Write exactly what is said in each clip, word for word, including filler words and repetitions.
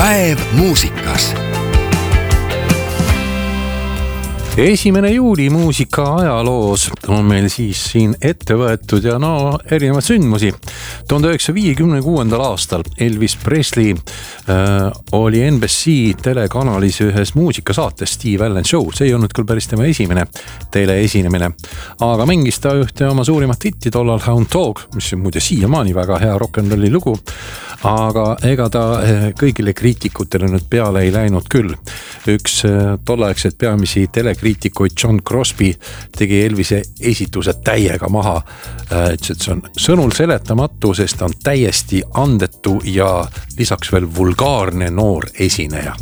Päev muusikas. Esimene juuli muusika ajaloos on meil siis siin ette võetud ja no erinevad sündmusi. tuhande üheksasaja viiekümne aastal Elvis Presley äh, oli N B C telekanalis ühes muusikasaates Steve Allen Show. See ei olnud küll päris tema esimene teleesinemine, aga mängis ta ühte oma suurimat hitti tollal Hound Dog, mis on muide siiamaani väga hea rock'n'rolli lugu, aga ega ta kõigile kriitikutele nüüd peale ei läinud küll. Üks tolleaegset peamisi telekriitikuid John Crosby tegi Elvise esituse täiega maha. Ütles, et see on sõnul seletamatu, sest ta on täiesti andetu ja lisaks veel vulgaarne noor esineja.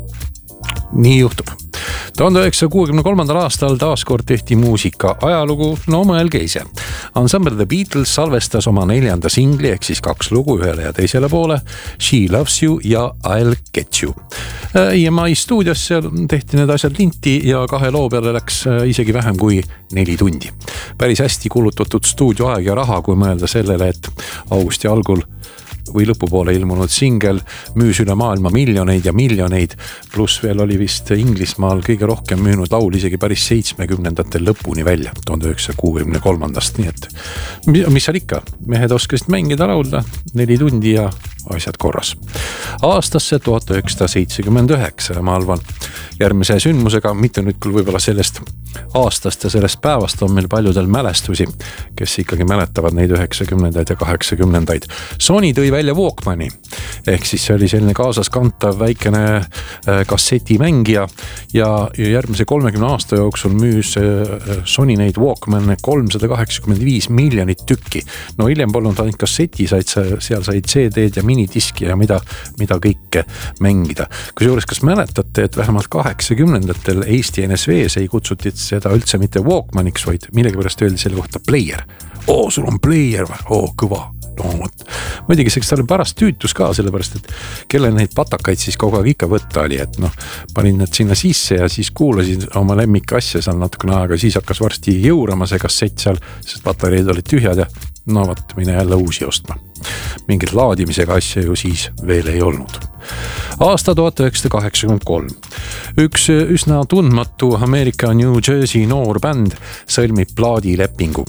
Nii juhtub. tuhande üheksasaja kuuekümne kolmandal aastal taaskord tehti muusika ajalugu, no mõelge ise. Ensemble The Beatles salvestas oma neljanda singli, ehk siis kaks lugu ühele ja teisele poole, She Loves You ja I'll Get You. E M I stuudios seal tehti need asjad linti ja kahe loo peale läks isegi vähem kui neli tundi. Päris hästi kulutatud stuudioaeg ja raha, kui mõelda sellele, et augusti algul või lõpupoole ilmunud singel müüs üle maailma miljoneid ja miljoneid, pluss veel oli vist Inglismaal kõige rohkem müünud laul isegi päris seitsmekümnendatel lõpuni välja, tuhande üheksasaja kuuekümne kolmandast, nii et mis seal ikka, mehed oskasid mängida laulda neli tundi ja asjad korras. Aastasse tuhat üheksasada seitsekümmend üheksa ja ma arvan, järgmise sündmusega, mitte nüüd küll võib-olla sellest aastast ja sellest päevast on meil paljudel mälestusi, kes ikkagi mäletavad neid üheksakümnendaid ja kaheksakümnendaid. Sony tõi välja Walkmani, ehk siis see oli selline kaasaskantav väikene kassetimängija ja järgmise kolmekümne aasta jooksul müüs Sony neid Walkman kolmsada kaheksakümmend viis miljonit tükki. No hiljem polnud ainult kasseti, said, seal said C D-d ja minidiski ja mida, mida kõike mängida. Kusjuures, kas mäletate, et vähemalt kaheksakümnendatel Eesti N S V-s ei kutsuti seda üldse mitte Walkmaniks, vaid millegi pärast öeldi selle kohta player. Oo, sul on player või? Oo, kõva. No, muidugi seks ta oli pärast tüütus ka, sellepärast, et kelle neid patakaid siis kogu aeg ikka võtta oli, et noh, panin need sinna sisse ja siis kuulasin oma lemmik asja seal natukene aega, siis hakkas varsti jõurama see kassett seal, sest patareid olid tühjad ja no võt, mine jälle uusi ostma. Mingit laadimisega asja ju siis veel ei olnud. Aasta tuhat üheksasada kaheksakümmend kolm. Üks üsna tundmatu Ameerika New Jersey noor bänd sõlmib plaadilepingu.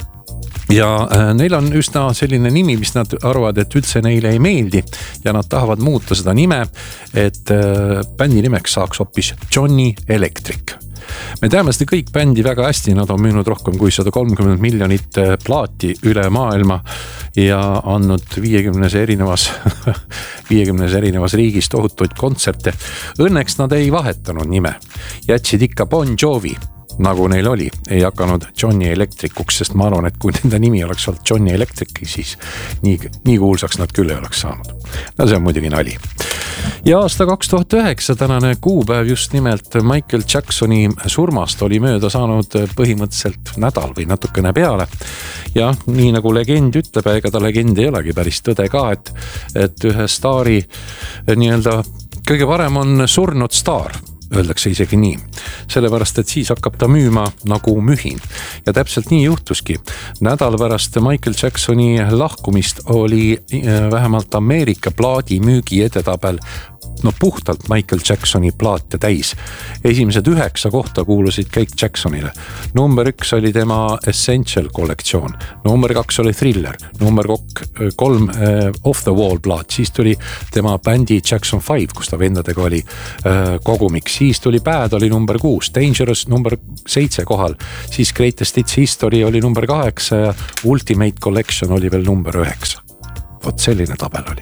Ja neil on üsna selline nimi, mis nad arvavad, et üldse neile ei meeldi ja nad tahavad muuta seda nime, et bändi nimeks saaks hoopis Johnny Electric. Me teame seda kõik bändi väga hästi, nad on müünud rohkem kui sada kolmkümmend miljonit plaati üle maailma ja andnud viiekümnes erinevas, viiekümnes erinevas riigis tohutuid kontserte. Õnneks nad ei vahetanud nime, jätsid ikka Bon Jovi, nagu neil oli, ei hakanud Johnny Electricuks, sest ma arvan, et kui nende nimi oleks olnud Johnny Electric, siis nii, nii kuulsaks nad küll ei oleks saanud. No see on muidugi nali. Ja aasta kaks tuhat üheksa tänane kuupäev just nimelt Michael Jacksoni surmast oli mööda saanud põhimõtteliselt nädal või natukene peale. Ja nii nagu legend ütleb, ega ta legend ei olegi päris tõde ka, et, et ühe staari nii-öelda kõige varem on surnud staar. Öeldakse isegi nii, sellepärast, et siis hakkab ta müüma nagu mühin. Ja täpselt nii juhtuski. Nädal pärast Michael Jacksoni lahkumist oli vähemalt Ameerika plaadi müügi edetabel no puhtalt Michael Jacksoni plaate täis. Esimesed üheksa kohta kuulusid kõik Jacksonile. Number üks oli tema Essential kollektsioon, number kaks oli Thriller, number kolm äh, Off the Wall plaat, siis tuli tema bändi Jackson five, kus ta vendadega oli äh, kogumiks, siis tuli Bad oli number kuus, Dangerous number seitse kohal, siis Greatest Hits History oli number kaheksa ja Ultimate Collection oli veel number üheksa. Vot selline tabel oli.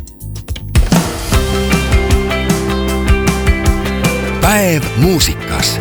Päev muusikas.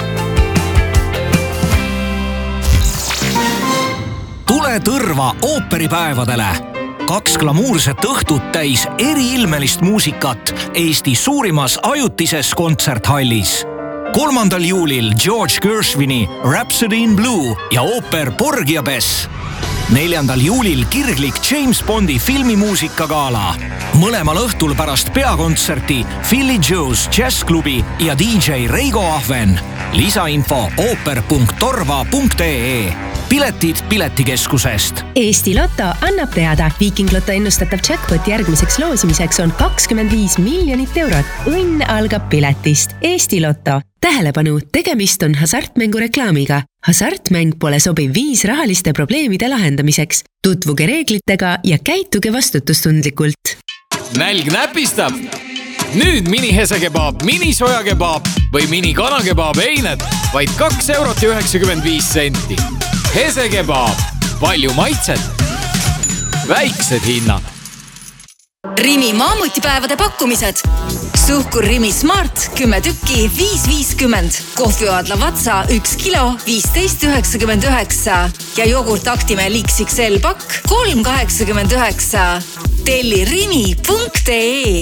Tule tõrva ooperipäevadele. Kaks glamuurset õhtut täis eriilmelist muusikat Eesti suurimas ajutises kontserthallis. kolmandal juulil George Gershwini Rhapsody in Blue ja ooper Porgy ja Bess. neljandal juulil kirglik James Bondi filmimuusikagala. Mõlemal õhtul pärast peakontserti Philly Joe's Jazzklubi ja D J Reigo Ahven. Lisainfo ooper punkt torva punkt ee. piletid Piletikeskusest. Eesti Lotto annab teada, Viiking Lotto ennustatav jackpot järgmiseks loosimiseks on kakskümmend viis miljonit eurot. Õnn algab piletist. Eesti Lotto. Tähelepanu, tegemist on hasartmängu reklaamiga. Hasartmäng pole sobiv viis rahaliste probleemide lahendamiseks. Tutvuge reeglitega ja käituge vastutustundlikult. Nälg näpistab? Nüüd mini hesekebaab, mini sojakebaab või mini kanakebaab eined vaid kaks eurot ja üheksakümmend viis senti. Hesekebaab, palju maitset, väiksed hinnad. Rimi maamutipäevade pakkumised. Suhkur Rimi Smart kümme tükki viis viiskümmend. Kohvioad Lavazza üks kilo viisteist üheksakümmend üheksa ja jogurt Actimel X X L pakk kolm kaheksakümmend üheksa. Telli rimi punkt ee.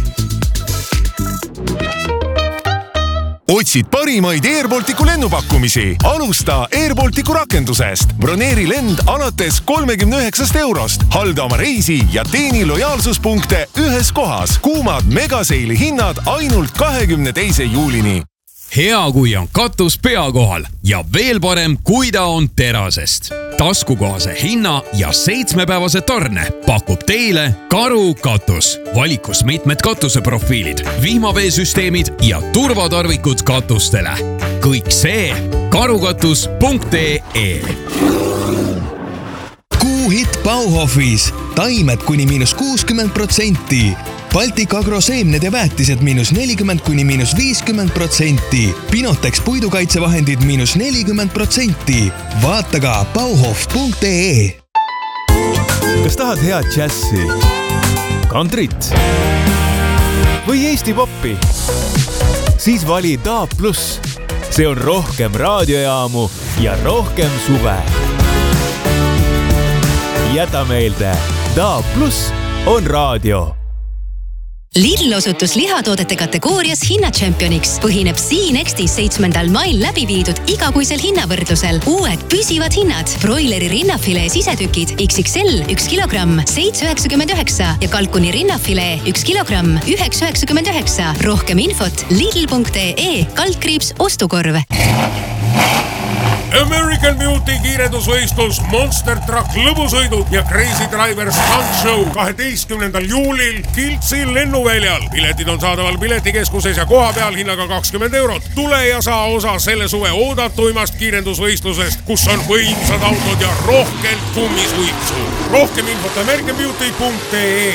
Otsid parimaid Airbalticu lennupakkumisi. Alusta Airbalticu rakendusest. Broneeri lend alates kolmekümne üheksast eurost. Halda oma reisi ja teeni lojaalsuspunkte ühes kohas. Kuumad megaseili hinnad ainult kahekümne teise juulini. Hea, kui on katus pea kohal ja veel parem, kui ta on terasest. Taskukohase hinna ja seitsmepäevase tarne pakub teile Karu katus. Valikus mitmed katuseprofiilid, vihmaveesüsteemid ja turvatarvikud katustele. Kõik see karukatus punkt ee. Kuuhit Bauhofis. Taimed kuni miinus kuuskümmend protsenti. Baltic Agro seemned ja väetised miinus nelikümmend kuni miinus viiskümmend protsenti. Pinotex puidukaitsevahendid miinus nelikümmend protsenti. Vaata ka bauhof punkt ee. Kas tahad head džässi, kantrit või Eesti poppi? Siis vali D A B plus. See on rohkem raadiojaamu ja rohkem suve. Jäta meelde, D A B plus on raadio. Lidl osutus lihatoodete kategoorias hinnatšempioniks. Põhineb Siinextis seitsmendal mail läbi viidud igakuisel hinnavõrdlusel. Uued püsivad hinnad. Broileri rinnafilee sisetükid X X L üks kilogramm seitse üheksakümmend üheksa ja kalkuni rinnafilee üks kilogramm üheksa üheksakümmend üheksa. Rohkem infot lidl punkt ee kaldkriips ostukorv. American Beauty kiirendusvõistlus, Monster Truck lõbusõidud ja Crazy Driver Stunt Show kaheteistkümnendal juulil Kiltsi lennuväljal. Piletid on saadaval Piletikeskuses ja koha peal hinnaga kakskümmend eurot. Tule ja saa osa selle suve oodatuimast kiirendusvõistlusest, kus on võimsad autod ja rohkelt kummisuitsu. Rohkem infot American Beauty punkt ee.